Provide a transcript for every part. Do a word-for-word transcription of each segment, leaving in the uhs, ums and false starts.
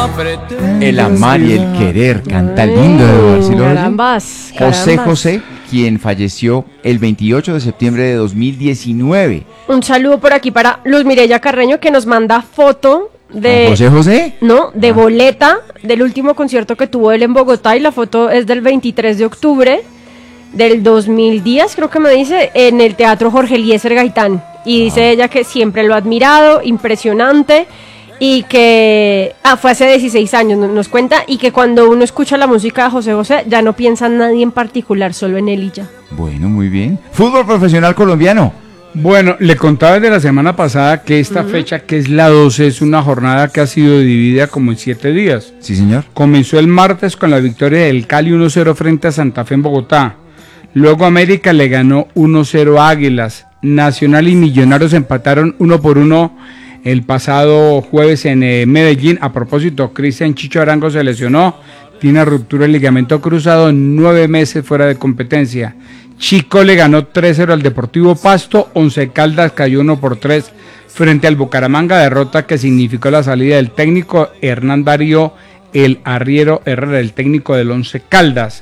El amar y el querer, canta lindo, Eduardo. ¿Sí lo oye? Carambas, José carambas. José, quien falleció el veintiocho de septiembre de dos mil diecinueve. Un saludo por aquí para Luz Mireya Carreño, que nos manda foto de... ¿José José? No, de Ah. boleta del último concierto que tuvo él en Bogotá, y la foto es del veintitrés de octubre del dos mil diez, creo que me dice, en el Teatro Jorge Eliezer Gaitán. Y dice Ah. ella que siempre lo ha admirado, impresionante, y que ah, fue hace dieciséis años, no- nos cuenta, y que cuando uno escucha la música de José José ya no piensa en nadie en particular, solo en él y ya. Bueno, muy bien. Fútbol profesional colombiano. Bueno, le contaba desde la semana pasada que esta fecha, que es la doce, es una jornada que ha sido dividida como en siete días. Sí, señor. Comenzó el martes con la victoria del Cali uno cero frente a Santa Fe en Bogotá. Luego América le ganó uno cero a Águilas. Nacional y Millonarios empataron uno por uno el pasado jueves en eh, Medellín. A propósito, Cristian Chicho Arango se lesionó, tiene ruptura del ligamento cruzado, nueve meses fuera de competencia. Chico le ganó tres cero al Deportivo Pasto, Once Caldas cayó uno por tres frente al Bucaramanga, derrota que significó la salida del técnico Hernán Darío el Arriero Herrera, el técnico del Once Caldas.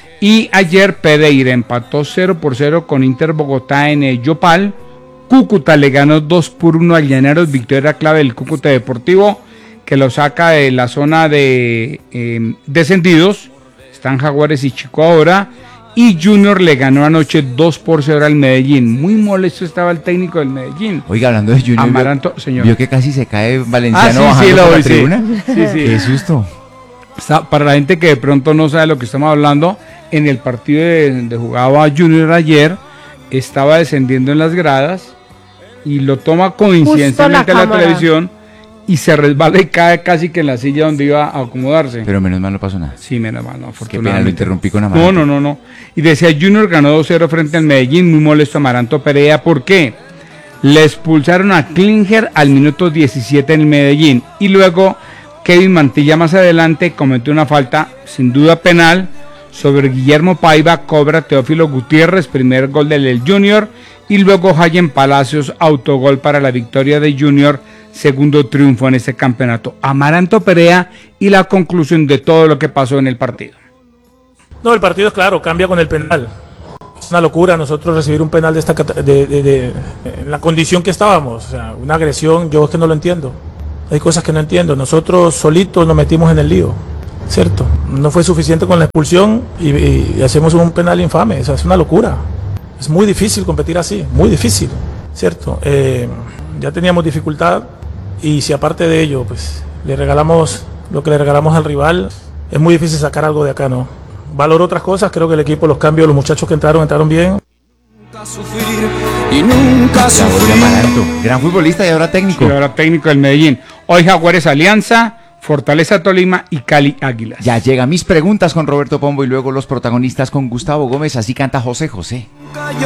Y ayer Pereira empató cero por cero con Inter Bogotá en el Yopal. Cúcuta le ganó dos por uno al Llaneros, victoria clave del Cúcuta Deportivo, que lo saca de la zona de eh, descendidos. Están Jaguares y Chico ahora. Y Junior le ganó anoche dos por cero al Medellín. Muy molesto estaba el técnico del Medellín. Oiga, hablando de Junior, Amaranto, vio, señor. vio que casi se cae Ah, Valenciano sí, bajando sí, lo por la vi, sí. tribuna. Sí, sí. Qué susto. Está- para la gente que de pronto no sabe lo que estamos hablando, en el partido de, donde jugaba Junior ayer, estaba descendiendo en las gradas y lo toma coincidencialmente la la, cámara. televisión y se resbala y cae casi que en la silla donde iba a acomodarse. Pero menos mal no pasó nada. Sí, menos mal, no, Qué pena, lo afortunadamente. interrumpí con No, Amaranto. no, no, no. Y decía, Junior ganó dos cero frente al Medellín, muy molesto Amaranto Perea. ¿Por qué? Le expulsaron a Klinger al minuto diecisiete en el Medellín. Y luego Kevin Mantilla más adelante cometió una falta, sin duda penal, sobre Guillermo Paiva, cobra Teófilo Gutiérrez, primer gol del El Junior. Y luego Jayen Palacios, autogol para la victoria de Junior, segundo triunfo en este campeonato. Amaranto Perea y la conclusión de todo lo que pasó en el partido. No, el partido es claro, cambia con el penal. Es una locura nosotros recibir un penal de esta cata- de, de- de- en la condición que estábamos, o sea, una agresión, yo es que no lo entiendo. Hay cosas que no entiendo. Nosotros solitos nos metimos en el lío, ¿cierto? No fue suficiente con la expulsión y, y- y hacemos un penal infame, o sea, es una locura. Es muy difícil competir así, muy difícil, ¿cierto? Eh, ya teníamos dificultad y si aparte de ello, pues le regalamos lo que le regalamos al rival, es muy difícil sacar algo de acá, ¿no? Valoro otras cosas, creo que el equipo, los cambios, los muchachos que entraron, entraron bien. Y nunca Ya volvió Amaranto, gran futbolista y ahora técnico. Y ahora técnico del Medellín. Hoy Jaguares Alianza, Fortaleza Tolima y Cali Águilas. Ya llegan mis preguntas con Roberto Pombo y luego los protagonistas con Gustavo Gómez. Así canta José José.